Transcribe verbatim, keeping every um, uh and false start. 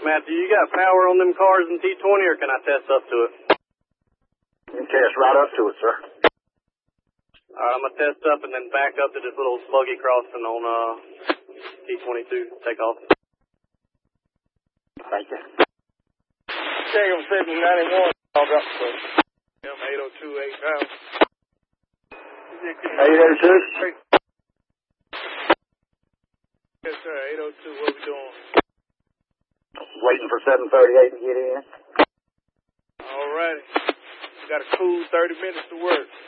Matt, do you got power on them cars in T twenty, or can I test up to it? You can test right up to it, sir. All right, I'm going to test up and then back up to this little buggy crossing on uh, T twenty-two. Take off. Thank you. Jacob fifty ninety-one. I'll drop the foot. M eight oh two, eight pounds. eight oh two? Yes, sir. eight oh two, what we doing? Waiting for seven thirty-eight to get in. All righty. We got a cool thirty minutes to work.